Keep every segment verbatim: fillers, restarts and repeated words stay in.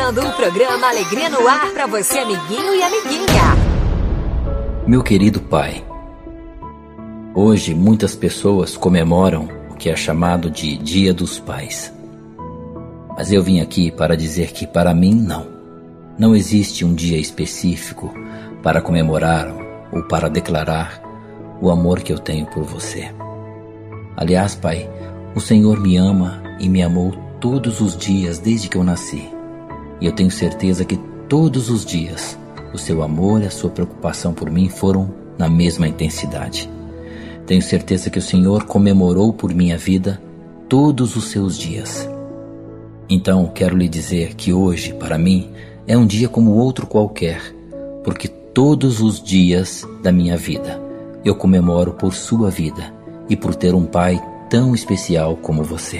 começando o programa Alegria no Ar para você, amiguinho e amiguinha. Meu querido pai, hoje muitas pessoas comemoram o que é chamado de Dia dos Pais. Mas eu vim aqui para dizer que para mim não. Não existe um dia específico para comemorar ou para declarar o amor que eu tenho por você. Aliás, pai, o Senhor me ama e me amou todos os dias desde que eu nasci. E eu tenho certeza que todos os dias o seu amor e a sua preocupação por mim foram na mesma intensidade. Tenho certeza que o Senhor comemorou por minha vida todos os seus dias. Então, quero lhe dizer que hoje, para mim, é um dia como outro qualquer, porque todos os dias da minha vida eu comemoro por sua vida e por ter um pai tão especial como você.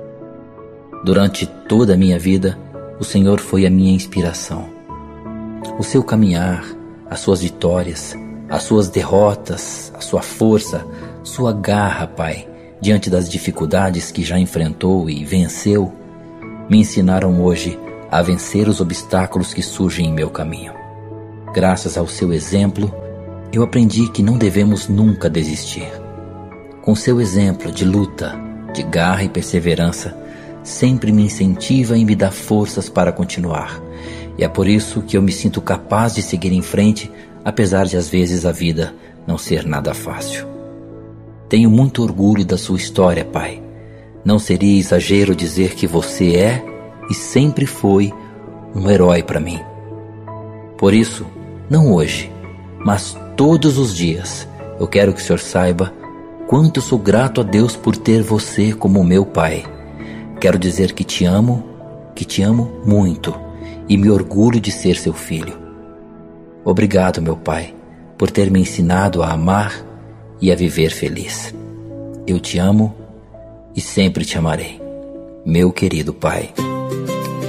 Durante toda a minha vida, o Senhor foi a minha inspiração. O seu caminhar, as suas vitórias, as suas derrotas, a sua força, sua garra, pai, diante das dificuldades que já enfrentou e venceu, me ensinaram hoje a vencer os obstáculos que surgem em meu caminho. Graças ao seu exemplo, eu aprendi que não devemos nunca desistir. Com seu exemplo de luta, de garra e perseverança, sempre me incentiva e me dá forças para continuar. E é por isso que eu me sinto capaz de seguir em frente, apesar de às vezes a vida não ser nada fácil. Tenho muito orgulho da sua história, pai. Não seria exagero dizer que você é e sempre foi um herói para mim. Por isso, não hoje, mas todos os dias, eu quero que o senhor saiba quanto sou grato a Deus por ter você como meu pai. Quero dizer que te amo, que te amo muito e me orgulho de ser seu filho. Obrigado, meu pai, por ter me ensinado a amar e a viver feliz. Eu te amo e sempre te amarei, meu querido pai.